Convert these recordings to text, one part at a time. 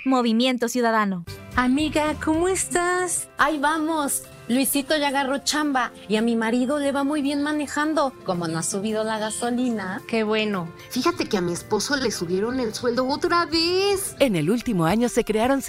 Movimiento Ciudadano. Amiga, ¿cómo estás? Ahí vamos. Luisito ya agarró chamba y a mi marido le va muy bien manejando. Como no ha subido la gasolina. Qué bueno. Fíjate que a mi esposo le subieron el sueldo otra vez. En el último año se crearon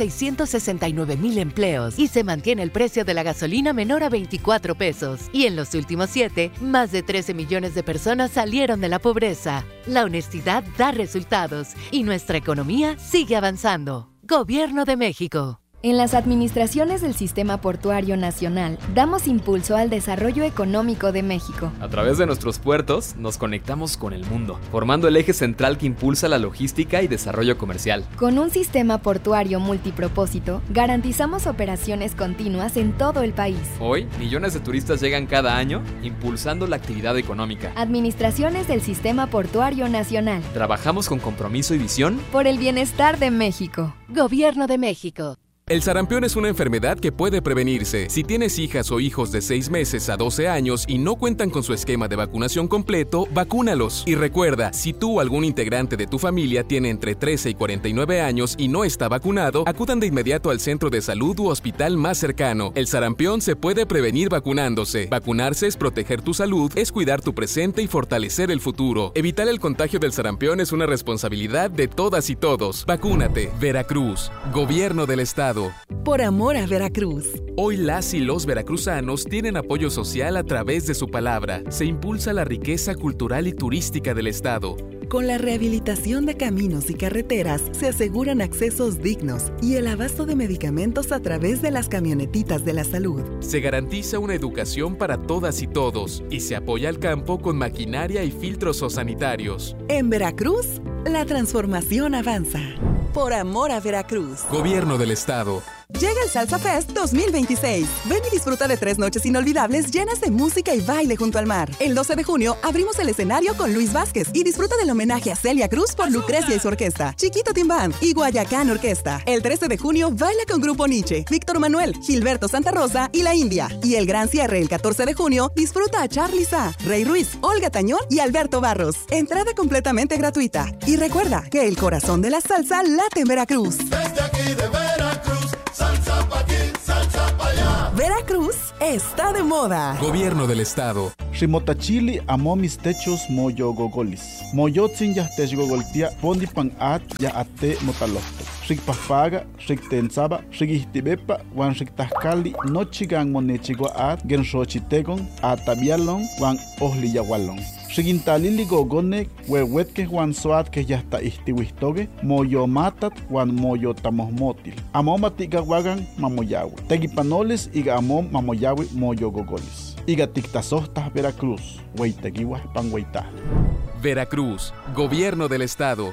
669,000 empleos y se mantiene el precio de la gasolina menor a 24 pesos. Y en los últimos 7, más de 13 millones de personas salieron de la pobreza. La honestidad da resultados y nuestra economía sigue avanzando. Gobierno de México. En las administraciones del Sistema Portuario Nacional, damos impulso al desarrollo económico de México. A través de nuestros puertos, nos conectamos con el mundo, formando el eje central que impulsa la logística y desarrollo comercial. Con un sistema portuario multipropósito, garantizamos operaciones continuas en todo el país. Hoy, millones de turistas llegan cada año, impulsando la actividad económica. Administraciones del Sistema Portuario Nacional. Trabajamos con compromiso y visión por el bienestar de México. Gobierno de México. El sarampión es una enfermedad que puede prevenirse. Si tienes hijas o hijos de 6 meses a 12 años y no cuentan con su esquema de vacunación completo, vacúnalos. Y recuerda, si tú o algún integrante de tu familia tiene entre 13 y 49 años y no está vacunado, acudan de inmediato al centro de salud u hospital más cercano. El sarampión se puede prevenir vacunándose. Vacunarse es proteger tu salud, es cuidar tu presente y fortalecer el futuro. Evitar el contagio del sarampión es una responsabilidad de todas y todos. Vacúnate. Veracruz. Gobierno del Estado. Por amor a Veracruz. Hoy las y los veracruzanos tienen apoyo social a través de su palabra. Se impulsa la riqueza cultural y turística del Estado. Con la rehabilitación de caminos y carreteras se aseguran accesos dignos y el abasto de medicamentos a través de las camionetitas de la salud. Se garantiza una educación para todas y todos y se apoya al campo con maquinaria y filtros sanitarios. En Veracruz, la transformación avanza. Por amor a Veracruz. Gobierno del Estado. Llega el Salsa Fest 2026. Ven y disfruta de 3 noches inolvidables llenas de música y baile junto al mar. El 12 de junio abrimos el escenario con Luis Vázquez y disfruta del homenaje a Celia Cruz por Lucrecia y su orquesta, Chiquito Team Band y Guayacán Orquesta. El 13 de junio baila con Grupo Nietzsche, Víctor Manuel, Gilberto Santa Rosa y La India. Y el gran cierre el 14 de junio disfruta a Charly Sa, Rey Ruiz, Olga Tañón y Alberto Barros. Entrada completamente gratuita. Y recuerda que el corazón de la salsa late en Veracruz. Desde aquí de Veracruz, salsa pa' aquí, salsa pa' allá. Veracruz está de moda. Gobierno del Estado. Rimotachili amo mis techos moyo gogolis. Moyotzin ya tech gogoltia pondi pan at ya ate motalofto. Rikpafaga, riktensaba, rikistibepa, wan riktahkali, nochigan monechigua at, genshochitegon, atabialon, wan ohliyagualon. Rikintalili gogonek, wewetke wan soat que ya está istiwistoge, moyo matat, wan moyo tamosmotil. Amomatiga wagan mamoyawe. Tegipanoles iga amom mamoyawe moyo gogolis. Iga tiktasohtas Veracruz, weitegiwa panweita. Veracruz, Gobierno del Estado.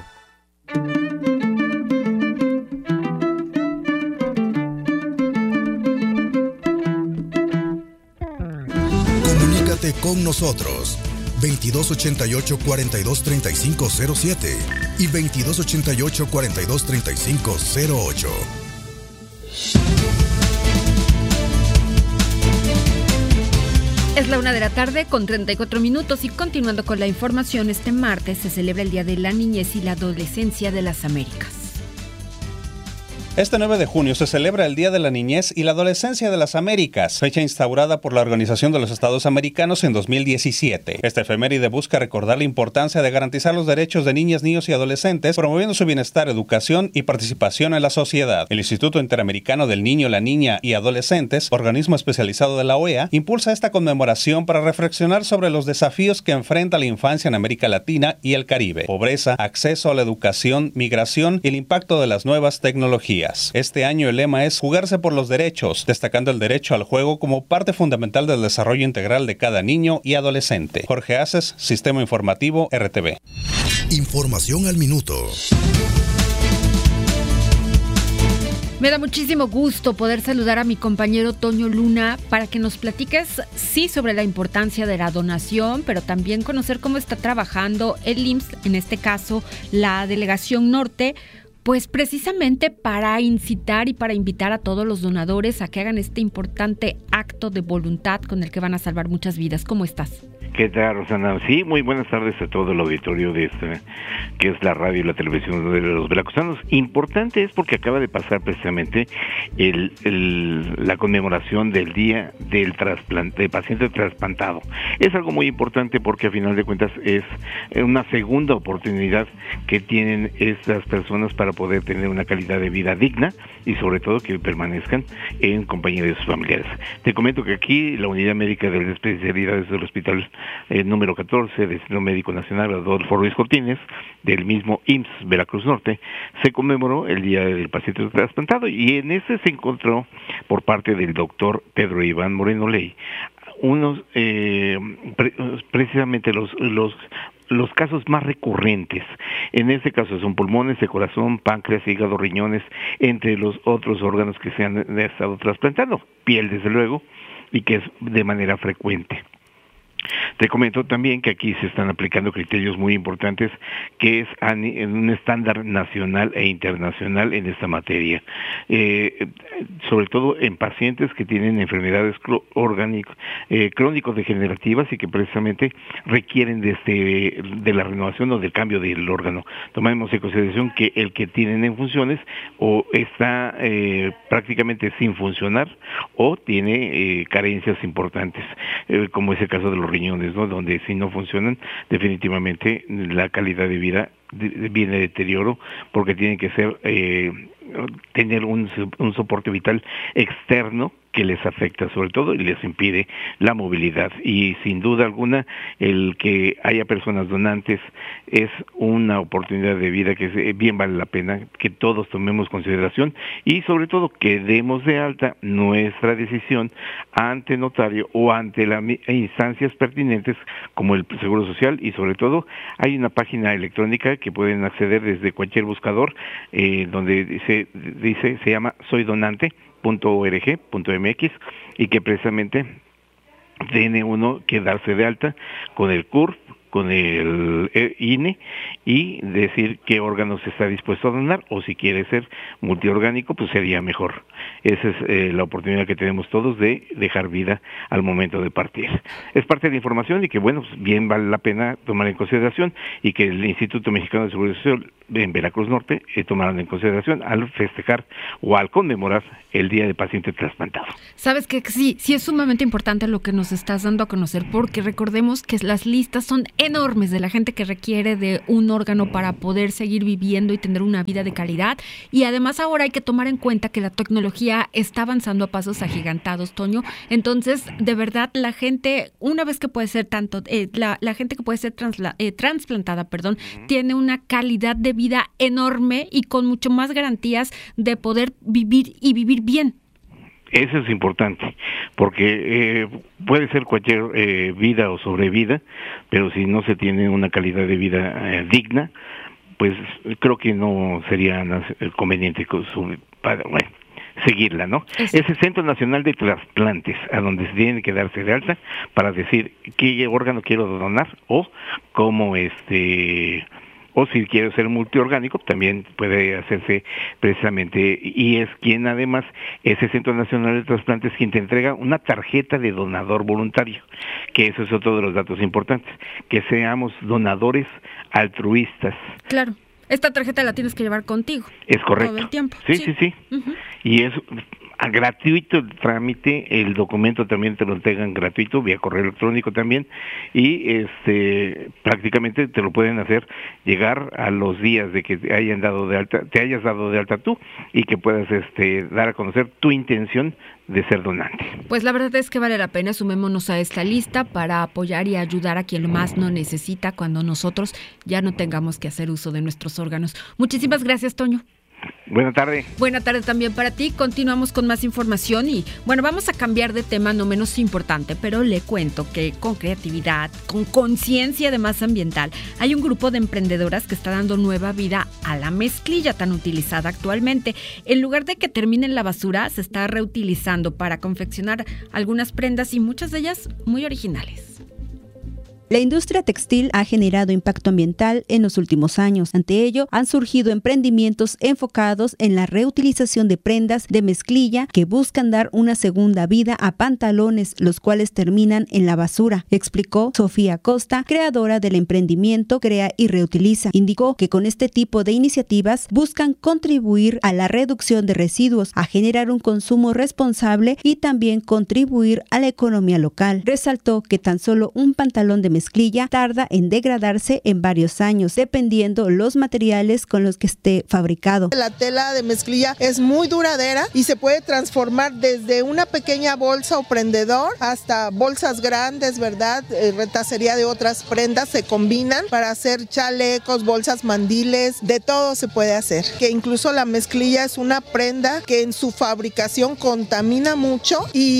Comunícate con nosotros 2288-423507 y 2288-423508. Es la 1:34 y continuando con la información, este martes se celebra el Día de la Niñez y la Adolescencia de las Américas. Este 9 de junio se celebra el Día de la Niñez y la Adolescencia de las Américas, fecha instaurada por la Organización de los Estados Americanos en 2017. Esta efeméride busca recordar la importancia de garantizar los derechos de niñas, niños y adolescentes, promoviendo su bienestar, educación y participación en la sociedad. El Instituto Interamericano del Niño, la Niña y Adolescentes, organismo especializado de la OEA, impulsa esta conmemoración para reflexionar sobre los desafíos que enfrenta la infancia en América Latina y el Caribe: pobreza, acceso a la educación, migración y el impacto de las nuevas tecnologías. Este año el lema es jugarse por los derechos, destacando el derecho al juego como parte fundamental del desarrollo integral de cada niño y adolescente. Jorge Aces, Sistema Informativo RTV. Información al minuto. Me da muchísimo gusto poder saludar a mi compañero Toño Luna para que nos platiques, sí, sobre la importancia de la donación, pero también conocer cómo está trabajando el IMSS, en este caso la Delegación Norte, pues precisamente para incitar y para invitar a todos los donadores a que hagan este importante acto de voluntad con el que van a salvar muchas vidas. ¿Cómo estás? ¿Qué tal, Rosana? Sí, muy buenas tardes a todo el auditorio de esta, que es la radio y la televisión de los veracruzanos. Importante es porque acaba de pasar precisamente la conmemoración del Día del Paciente Trasplantado. Es algo muy importante porque a final de cuentas es una segunda oportunidad que tienen estas personas para poder tener una calidad de vida digna y sobre todo que permanezcan en compañía de sus familiares. Te comento que aquí la Unidad Médica de Especialidades del Hospital número 14 del Centro Médico Nacional Adolfo Ruiz Cortines, del mismo IMSS Veracruz Norte, se conmemoró el Día del Paciente Trasplantado y en ese se encontró por parte del doctor Pedro Iván Moreno Ley unos precisamente los casos más recurrentes. En este caso son pulmones, de corazón, páncreas, hígado, riñones, entre los otros órganos que se han estado trasplantando, piel desde luego, y que es de manera frecuente. Te comento también que aquí se están aplicando criterios muy importantes, que es en un estándar nacional e internacional en esta materia, sobre todo en pacientes que tienen enfermedades crónico-degenerativas y que precisamente requieren de la renovación o del cambio del órgano. Tomemos en consideración que el que tienen en funciones o está prácticamente sin funcionar o tiene carencias importantes, como es el caso de los riñones, ¿no? Donde si no funcionan, definitivamente la calidad de vida viene deterioro porque tiene que ser tener un soporte vital externo que les afecta sobre todo y les impide la movilidad. Y sin duda alguna el que haya personas donantes es una oportunidad de vida que bien vale la pena que todos tomemos consideración y sobre todo que demos de alta nuestra decisión ante notario o ante las instancias pertinentes como el Seguro Social, y sobre todo hay una página electrónica que pueden acceder desde cualquier buscador donde se llama soydonante.org.mx y que precisamente tiene uno que darse de alta con el CURP, con el INE y decir qué órganos está dispuesto a donar, o si quiere ser multiorgánico, pues sería mejor. Esa es la oportunidad que tenemos todos de dejar vida al momento de partir. Es parte de la información y que, bueno, pues bien vale la pena tomar en consideración y que el Instituto Mexicano de Seguridad Social en Veracruz Norte tomaron en consideración al festejar o al conmemorar el Día del Paciente Trasplantado. Sabes que sí es sumamente importante lo que nos estás dando a conocer, porque recordemos que las listas son enormes de la gente que requiere de un órgano para poder seguir viviendo y tener una vida de calidad, y además ahora hay que tomar en cuenta que la tecnología está avanzando a pasos agigantados, Toño. Entonces, de verdad, la gente, una vez que puede ser la gente que puede ser trasplantada, tiene una calidad de vida enorme y con mucho más garantías de poder vivir y vivir bien. Eso es importante, porque puede ser cualquier vida o sobrevida, pero si no se tiene una calidad de vida digna, pues creo que no sería conveniente seguirla, ¿no? Es el Centro Nacional de Trasplantes, a donde se tiene que darse de alta para decir qué órgano quiero donar o cómo o si quiere ser multiorgánico, también puede hacerse precisamente, y es quien además, ese Centro Nacional de Trasplantes, quien te entrega una tarjeta de donador voluntario, que eso es otro de los datos importantes, que seamos donadores altruistas. Claro, esta tarjeta la tienes que llevar contigo. Es correcto. Todo el tiempo. Sí. Uh-huh. Y es gratuito el trámite, el documento también te lo entregan gratuito, vía correo electrónico también, y prácticamente te lo pueden hacer llegar a los días de que te hayas dado de alta tú, y que puedas dar a conocer tu intención de ser donante. Pues la verdad es que vale la pena, sumémonos a esta lista para apoyar y ayudar a quien más lo necesita cuando nosotros ya no tengamos que hacer uso de nuestros órganos. Muchísimas gracias, Toño. Buena tarde. Buena tarde también para ti. Continuamos con más información y, bueno, vamos a cambiar de tema, no menos importante, pero le cuento que con creatividad, con conciencia además ambiental, hay un grupo de emprendedoras que está dando nueva vida a la mezclilla tan utilizada actualmente. En lugar de que termine en la basura, se está reutilizando para confeccionar algunas prendas y muchas de ellas muy originales. La industria textil ha generado impacto ambiental en los últimos años. Ante ello, han surgido emprendimientos enfocados en la reutilización de prendas de mezclilla que buscan dar una segunda vida a pantalones, los cuales terminan en la basura, explicó Sofía Costa, creadora del emprendimiento Crea y Reutiliza. Indicó que con este tipo de iniciativas buscan contribuir a la reducción de residuos, a generar un consumo responsable y también contribuir a la economía local. Resaltó que tan solo un pantalón de mezclilla tarda en degradarse en varios años, dependiendo los materiales con los que esté fabricado. La tela de mezclilla es muy duradera y se puede transformar desde una pequeña bolsa o prendedor hasta bolsas grandes, ¿verdad? Retacería de otras prendas se combinan para hacer chalecos, bolsas, mandiles, de todo se puede hacer. Que incluso la mezclilla es una prenda que en su fabricación contamina mucho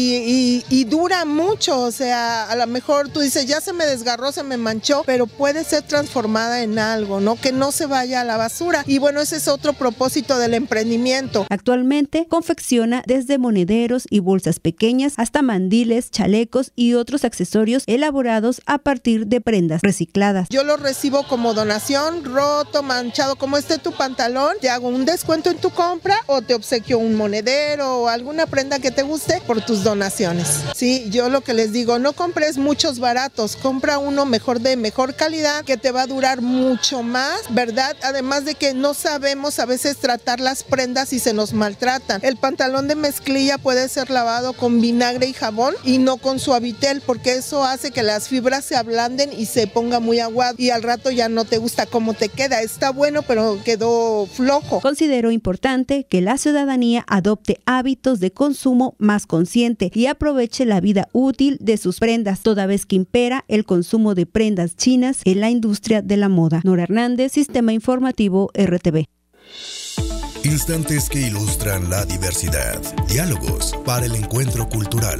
y dura mucho, o sea, a lo mejor tú dices, ya se me desgarró, se me manchó, pero puede ser transformada en algo, ¿no? Que no se vaya a la basura. Y bueno, ese es otro propósito del emprendimiento. Actualmente confecciona desde monederos y bolsas pequeñas hasta mandiles, chalecos y otros accesorios elaborados a partir de prendas recicladas. Yo lo recibo como donación, roto, manchado, como esté tu pantalón, te hago un descuento en tu compra o te obsequio un monedero o alguna prenda que te guste por tus donaciones. Sí, yo lo que les digo, no compres muchos baratos, compra uno mejor, de mejor calidad, que te va a durar mucho más, ¿verdad? Además de que no sabemos a veces tratar las prendas y se nos maltratan. El pantalón de mezclilla puede ser lavado con vinagre y jabón y no con Suavitel, porque eso hace que las fibras se ablanden y se ponga muy aguado y al rato ya no te gusta cómo te queda. Está bueno, pero quedó flojo. Considero importante que la ciudadanía adopte hábitos de consumo más consciente y aproveche la vida útil de sus prendas, toda vez que impera el consumo de prendas chinas en la industria de la moda. Nora Hernández, Sistema Informativo RTV. Instantes que ilustran la diversidad. Diálogos para el encuentro cultural.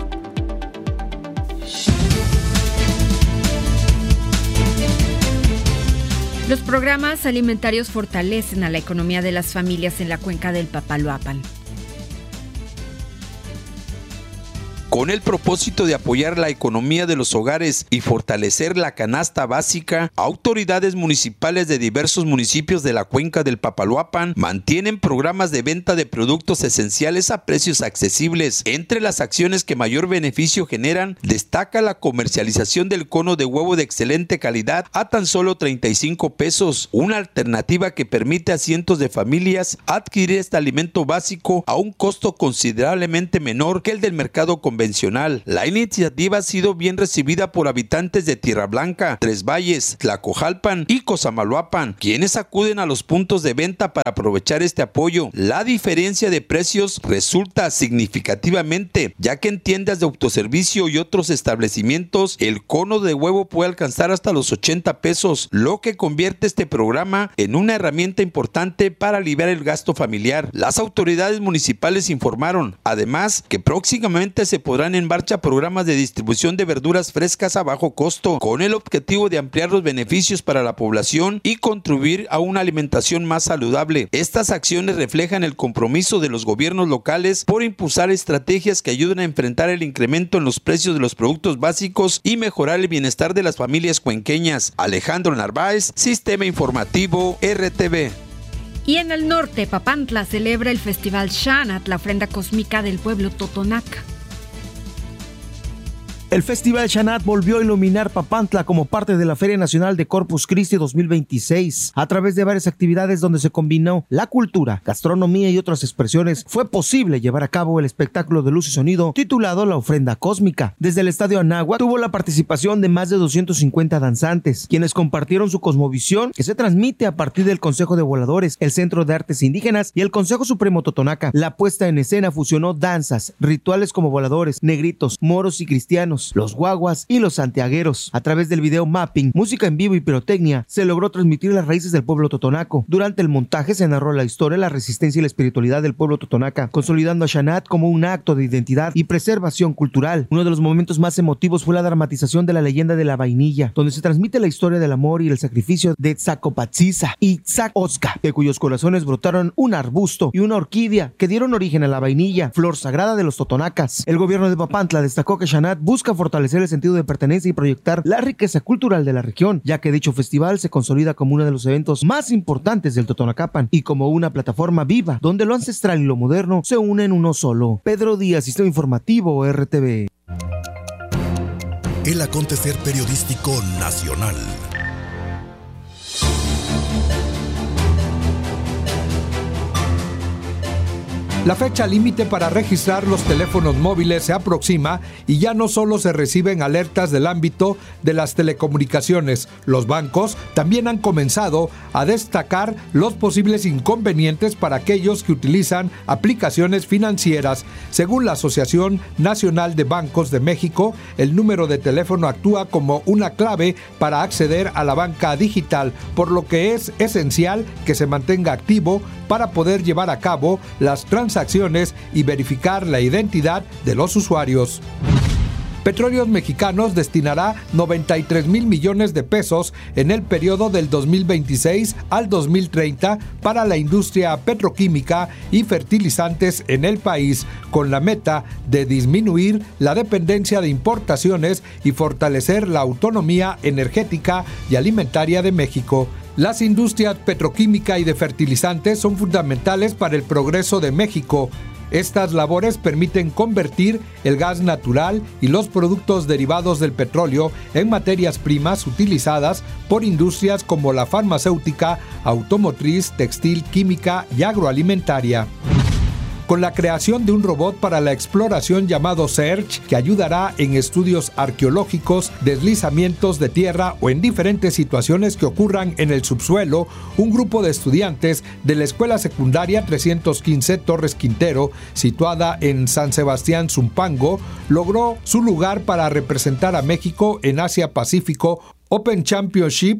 Los programas alimentarios fortalecen a la economía de las familias en la cuenca del Papaloapan. Con el propósito de apoyar la economía de los hogares y fortalecer la canasta básica, autoridades municipales de diversos municipios de la cuenca del Papaloapan mantienen programas de venta de productos esenciales a precios accesibles. Entre las acciones que mayor beneficio generan, destaca la comercialización del cono de huevo de excelente calidad a tan solo 35 pesos, una alternativa que permite a cientos de familias adquirir este alimento básico a un costo considerablemente menor que el del mercado convencional. La iniciativa ha sido bien recibida por habitantes de Tierra Blanca, Tres Valles, Tlacojalpan y Cosamaloapan, quienes acuden a los puntos de venta para aprovechar este apoyo. La diferencia de precios resulta significativamente, ya que en tiendas de autoservicio y otros establecimientos, el cono de huevo puede alcanzar hasta los 80 pesos, lo que convierte este programa en una herramienta importante para aliviar el gasto familiar. Las autoridades municipales informaron, además, que próximamente se podrán en marcha programas de distribución de verduras frescas a bajo costo, con el objetivo de ampliar los beneficios para la población y contribuir a una alimentación más saludable. Estas acciones reflejan el compromiso de los gobiernos locales por impulsar estrategias que ayuden a enfrentar el incremento en los precios de los productos básicos y mejorar el bienestar de las familias cuenqueñas. Alejandro Narváez, Sistema Informativo RTV. Y en el norte, Papantla celebra el Festival Xanat, la ofrenda cósmica del pueblo totonaca. El Festival Xanat volvió a iluminar Papantla como parte de la Feria Nacional de Corpus Christi 2026. A través de varias actividades donde se combinó la cultura, gastronomía y otras expresiones, fue posible llevar a cabo el espectáculo de luz y sonido titulado La Ofrenda Cósmica. Desde el Estadio Anáhuac tuvo la participación de más de 250 danzantes, quienes compartieron su cosmovisión que se transmite a partir del Consejo de Voladores, el Centro de Artes Indígenas y el Consejo Supremo Totonaca. La puesta en escena fusionó danzas, rituales como voladores, negritos, moros y cristianos, los guaguas y los santiagueros. A través del video mapping, música en vivo y pirotecnia, se logró transmitir las raíces del pueblo totonaco. Durante el montaje se narró la historia, la resistencia y la espiritualidad del pueblo totonaca, consolidando a Xanat como un acto de identidad y preservación cultural. Uno de los momentos más emotivos fue la dramatización de la leyenda de la vainilla, donde se transmite la historia del amor y el sacrificio de Tzacopatzisa y Tzacotzca, de cuyos corazones brotaron un arbusto y una orquídea que dieron origen a la vainilla, flor sagrada de los totonacas. El gobierno de Papantla destacó que Xanat busca busca fortalecer el sentido de pertenencia y proyectar la riqueza cultural de la región, ya que dicho festival se consolida como uno de los eventos más importantes del Totonacapan y como una plataforma viva donde lo ancestral y lo moderno se unen en uno solo. Pedro Díaz, Sistema Informativo RTV. El acontecer periodístico nacional. La fecha límite para registrar los teléfonos móviles se aproxima y ya no solo se reciben alertas del ámbito de las telecomunicaciones. Los bancos también han comenzado a destacar los posibles inconvenientes para aquellos que utilizan aplicaciones financieras. Según la Asociación Nacional de Bancos de México, el número de teléfono actúa como una clave para acceder a la banca digital, por lo que es esencial que se mantenga activo para poder llevar a cabo las transacciones y verificar la identidad de los usuarios. Petróleos Mexicanos destinará 93,000 millones de pesos en el periodo del 2026 al 2030 para la industria petroquímica y fertilizantes en el país, con la meta de disminuir la dependencia de importaciones y fortalecer la autonomía energética y alimentaria de México. Las industrias petroquímica y de fertilizantes son fundamentales para el progreso de México. Estas labores permiten convertir el gas natural y los productos derivados del petróleo en materias primas utilizadas por industrias como la farmacéutica, automotriz, textil, química y agroalimentaria. Con la creación de un robot para la exploración llamado Search, que ayudará en estudios arqueológicos, deslizamientos de tierra o en diferentes situaciones que ocurran en el subsuelo, un grupo de estudiantes de la Escuela Secundaria 315 Torres Quintero, situada en San Sebastián Zumpango, logró su lugar para representar a México en Asia-Pacífico Open Championship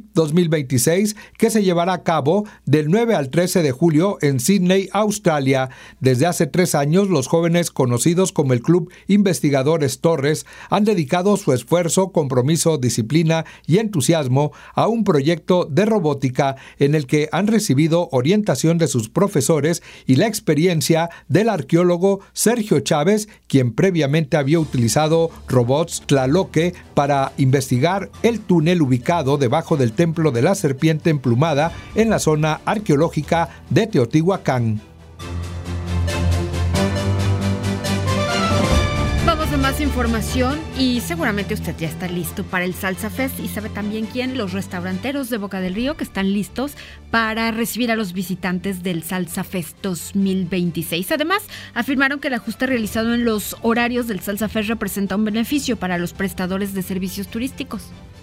2026, que se llevará a cabo del 9 al 13 de julio en Sydney, Australia. Desde hace 3 años, los jóvenes conocidos como el Club Investigadores Torres han dedicado su esfuerzo, compromiso, disciplina y entusiasmo a un proyecto de robótica en el que han recibido orientación de sus profesores y la experiencia del arqueólogo Sergio Chávez, quien previamente había utilizado robots Tlaloque para investigar el túnel ubicado debajo del Templo de la Serpiente Emplumada en la zona arqueológica de Teotihuacán. Vamos a más información y seguramente usted ya está listo para el Salsa Fest y sabe también quién, los restauranteros de Boca del Río que están listos para recibir a los visitantes del Salsa Fest 2026. Además, afirmaron que el ajuste realizado en los horarios del Salsa Fest representa un beneficio para los prestadores de servicios turísticos.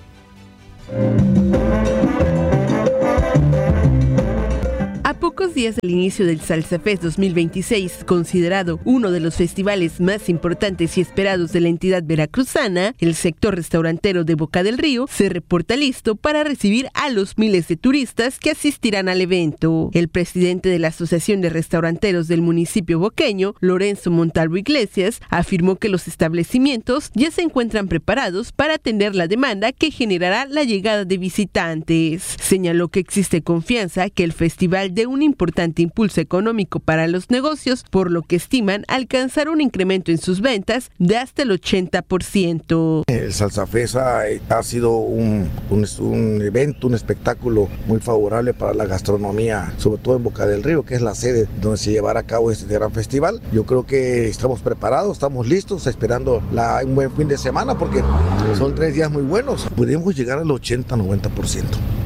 A pocos días del inicio del Salsa Fest 2026, considerado uno de los festivales más importantes y esperados de la entidad veracruzana, el sector restaurantero de Boca del Río se reporta listo para recibir a los miles de turistas que asistirán al evento. El presidente de la Asociación de Restauranteros del municipio boqueño, Lorenzo Montalvo Iglesias, afirmó que los establecimientos ya se encuentran preparados para atender la demanda que generará la llegada de visitantes. Señaló que existe confianza que el festival dé un importante impulso económico para los negocios, por lo que estiman alcanzar un incremento en sus ventas de hasta el 80%. El Salsa Fest ha sido un evento, un espectáculo muy favorable para la gastronomía, sobre todo en Boca del Río, que es la sede donde se llevará a cabo este gran festival. Yo creo que estamos preparados, estamos listos, esperando un buen fin de semana, porque son 3 días muy buenos. Podemos llegar al 80-90%.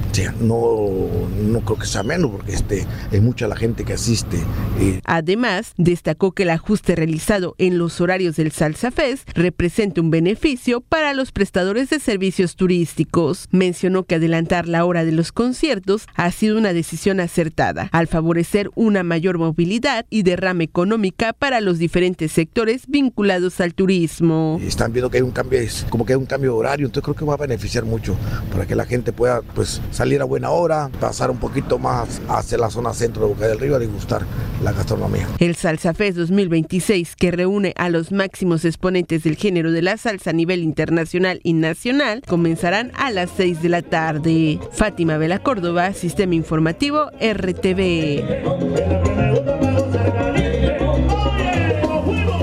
No creo que sea menos, porque es mucha la gente que asiste. Además, destacó que el ajuste realizado en los horarios del Salsa Fest representa un beneficio para los prestadores de servicios turísticos. Mencionó que adelantar la hora de los conciertos ha sido una decisión acertada, al favorecer una mayor movilidad y derrama económica para los diferentes sectores vinculados al turismo. Están viendo que hay un cambio, como que hay un cambio de horario, entonces creo que va a beneficiar mucho para que la gente pueda salir a buena hora, pasar un poquito más hacia la zona centro de Boca del Río a degustar la gastronomía. El Salsa Fest 2026, que reúne a los máximos exponentes del género de la salsa a nivel internacional y nacional, comenzarán a las 6 de la tarde. Fátima Vela Córdoba, Sistema Informativo RTV.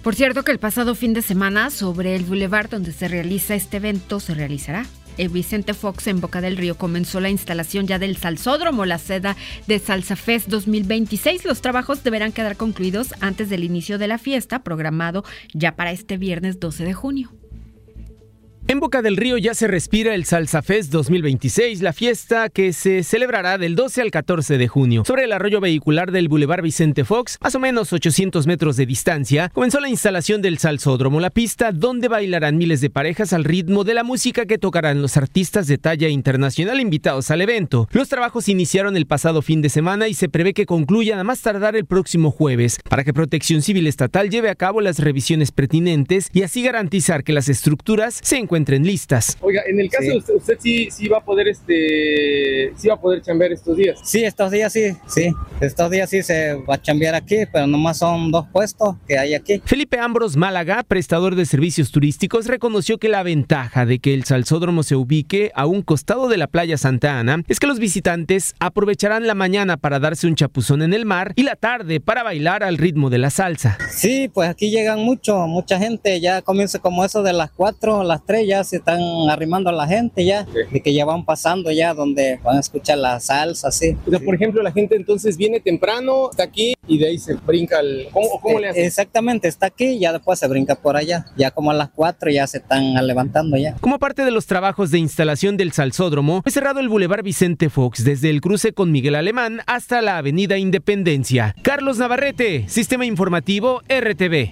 Por cierto que el pasado fin de semana sobre el bulevar donde se realiza este evento se realizará. El Vicente Fox en Boca del Río comenzó la instalación ya del Salsódromo, la sede de Salsa Fest 2026. Los trabajos deberán quedar concluidos antes del inicio de la fiesta, programado ya para este viernes 12 de junio. En Boca del Río ya se respira el Salsa Fest 2026, la fiesta que se celebrará del 12 al 14 de junio. Sobre el arroyo vehicular del Boulevard Vicente Fox, más o menos 800 metros de distancia, comenzó la instalación del Salsódromo, la pista donde bailarán miles de parejas al ritmo de la música que tocarán los artistas de talla internacional invitados al evento. Los trabajos iniciaron el pasado fin de semana y se prevé que concluyan a más tardar el próximo jueves, para que Protección Civil Estatal lleve a cabo las revisiones pertinentes y así garantizar que las estructuras se encuentren listas. Oiga, en el caso de usted sí va a poder sí va a poder chambear estos días. Sí, estos días sí. Estos días sí se va a chambear aquí, pero nomás son 2 puestos que hay aquí. Felipe Ambros Málaga, prestador de servicios turísticos, reconoció que la ventaja de que el Salsódromo se ubique a un costado de la playa Santa Ana es que los visitantes aprovecharán la mañana para darse un chapuzón en el mar y la tarde para bailar al ritmo de la salsa. Sí, pues aquí llegan mucha gente, ya comienza como eso de las 4, las 3, ya se están arrimando a la gente ya, de que ya van pasando ya donde van a escuchar la salsa, sí. O sea, por ejemplo, la gente entonces viene temprano, está aquí y de ahí se brinca ¿Cómo le hace? Exactamente, está aquí y ya después se brinca por allá. Ya como a las 4 ya se están levantando ya. Como parte de los trabajos de instalación del Salsódromo, fue cerrado el Boulevard Vicente Fox desde el cruce con Miguel Alemán hasta la Avenida Independencia. Carlos Navarrete, Sistema Informativo RTV.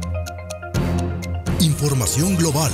Información global.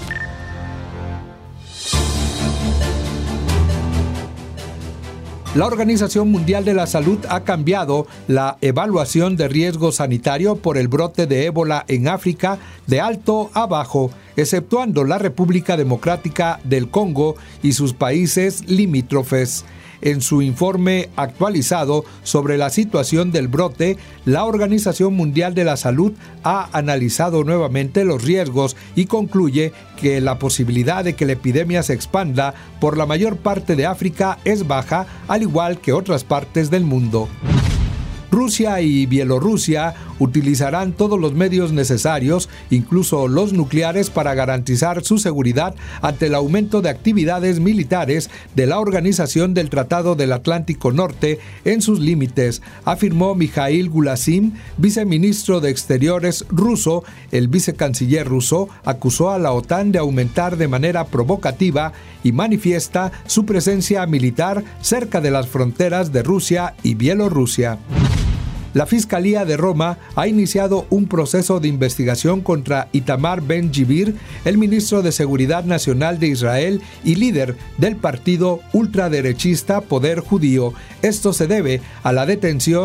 La Organización Mundial de la Salud ha cambiado la evaluación de riesgo sanitario por el brote de ébola en África de alto a bajo, exceptuando la República Democrática del Congo y sus países limítrofes. En su informe actualizado sobre la situación del brote, la Organización Mundial de la Salud ha analizado nuevamente los riesgos y concluye que la posibilidad de que la epidemia se expanda por la mayor parte de África es baja, al igual que otras partes del mundo. Rusia y Bielorrusia utilizarán todos los medios necesarios, incluso los nucleares, para garantizar su seguridad ante el aumento de actividades militares de la Organización del Tratado del Atlántico Norte en sus límites, afirmó Mikhail Gulasim, viceministro de Exteriores ruso. El vicecanciller ruso acusó a la OTAN de aumentar de manera provocativa y manifiesta su presencia militar cerca de las fronteras de Rusia y Bielorrusia. La Fiscalía de Roma ha iniciado un proceso de investigación contra Itamar Ben-Gvir, el ministro de Seguridad Nacional de Israel y líder del partido ultraderechista Poder Judío. Esto se debe a la detención